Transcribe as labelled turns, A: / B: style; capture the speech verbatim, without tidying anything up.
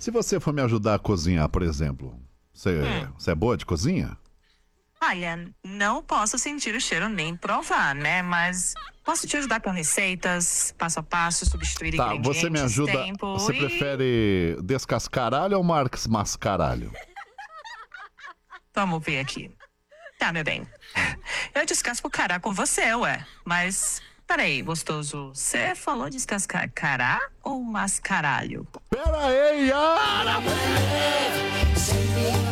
A: Se você for me ajudar a cozinhar, por exemplo, você,
B: Hum.
A: você é boa de cozinha?
B: Olha, não posso sentir o cheiro nem provar, né? Mas posso te ajudar com receitas, passo a passo, substituir
A: Tá,
B: ingredientes,
A: você me ajuda.
B: tempo
A: Você
B: e...
A: prefere descascaralho ou marques mascaralho?
B: Vamos ver aqui. Tá, meu bem. Eu descasco o cará com você, ué. Mas, peraí, gostoso. Você falou descascar cará ou mascaralho?
A: Pera aí, Yara!